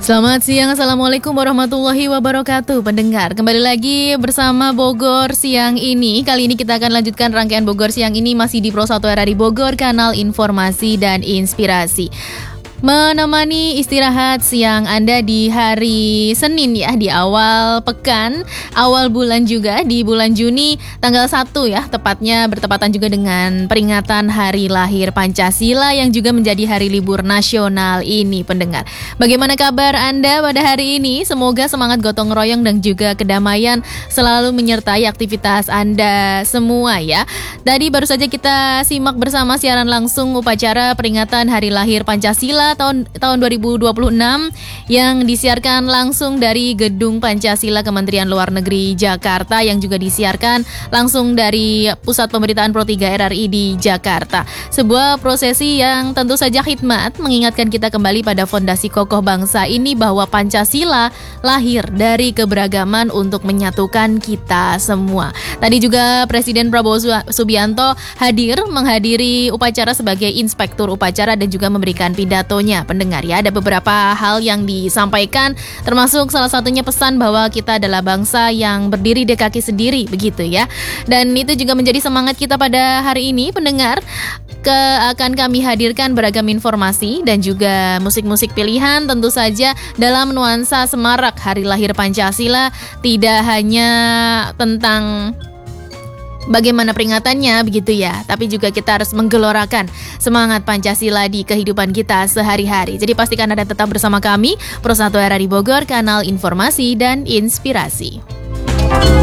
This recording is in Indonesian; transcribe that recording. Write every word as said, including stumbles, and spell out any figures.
Selamat siang, Assalamualaikum warahmatullahi wabarakatuh. Pendengar, kembali lagi bersama Bogor Siang ini. Kali ini kita akan lanjutkan rangkaian Bogor Siang ini masih di Pro satu R R I Bogor, kanal informasi dan inspirasi. Menemani istirahat siang Anda di hari Senin ya, di awal pekan, awal bulan juga, di bulan Juni tanggal satu ya, tepatnya bertepatan juga dengan peringatan Hari Lahir Pancasila yang juga menjadi hari libur nasional ini, pendengar. Bagaimana kabar Anda pada hari ini? Semoga semangat gotong royong dan juga kedamaian selalu menyertai aktivitas Anda semua ya. Tadi baru saja kita simak bersama siaran langsung upacara peringatan Hari Lahir Pancasila tahun tahun dua ribu dua puluh enam yang disiarkan langsung dari Gedung Pancasila Kementerian Luar Negeri Jakarta, yang juga disiarkan langsung dari Pusat Pemberitaan Pro tiga R R I di Jakarta. Sebuah prosesi yang tentu saja khidmat mengingatkan kita kembali pada fondasi kokoh bangsa ini, bahwa Pancasila lahir dari keberagaman untuk menyatukan kita semua. Tadi juga Presiden Prabowo Subianto hadir menghadiri upacara sebagai inspektur upacara dan juga memberikan pidatonya. Pendengar ya, ada beberapa hal yang disampaikan, termasuk salah satunya pesan bahwa kita adalah bangsa yang berdiri di kaki sendiri, begitu ya. Dan itu juga menjadi semangat kita pada hari ini, pendengar. Ke, akan kami hadirkan beragam informasi dan juga musik-musik pilihan, tentu saja dalam nuansa semarak Hari Lahir Pancasila. Tidak hanya tentang bagaimana peringatannya begitu ya, tapi juga kita harus menggelorakan semangat Pancasila di kehidupan kita sehari-hari. Jadi pastikan Anda tetap bersama kami, Pro satu R R I Bogor, kanal informasi dan inspirasi.